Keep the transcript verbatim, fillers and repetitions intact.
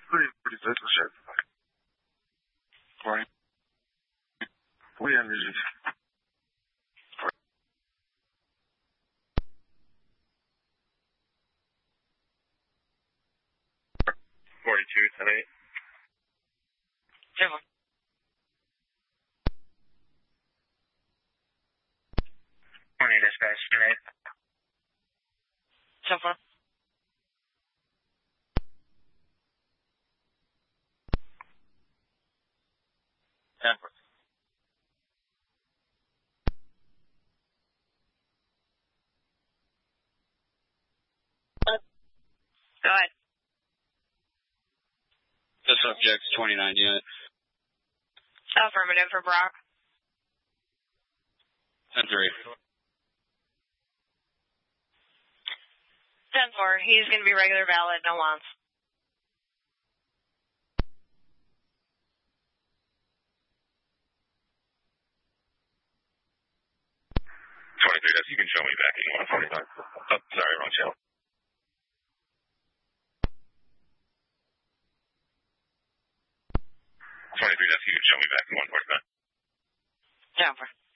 pretty, pretty good to share. Right. We energy. Forty-two, ten eight. Seven. Morning, dispatch, ten eight. Seven. Ten. Go ahead. The subject's twenty-nine unit. Affirmative for Brock. ten three. ten four. He's going to be regular valid, no wants. twenty-three, that's you can show me back at one forty-nine. Oh, sorry, wrong channel. twenty-three, that's you can show me back at one forty-nine. Jennifer.